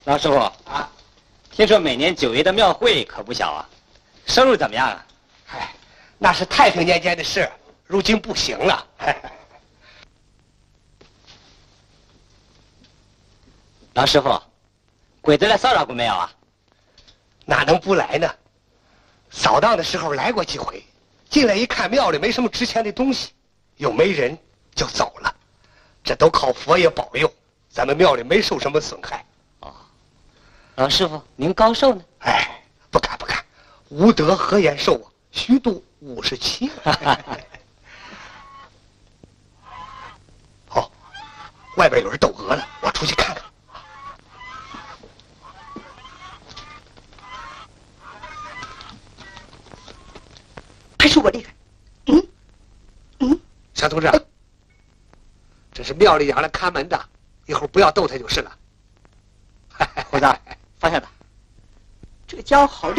老师傅啊，听说每年9月的庙会可不小啊，收入怎么样啊？ 哎，那是太平年间的事，如今不行了。 老师傅，鬼子来骚扰过没有啊？ 哪能不来呢？扫荡的时候来过几回，进来一看庙里没什么值钱的东西，又没人就走了。这都靠佛爷保佑，咱们庙里没受什么损害。 哦，老师傅您高寿呢？ 哎，不敢，无德何言寿啊？虚度57。好，外边有人斗鹅了，我出去看看。 还是我厉害。 小同志，这是庙里养了看门的，一会儿不要逗他就是了。 胡子，放下他。 这个家伙好厉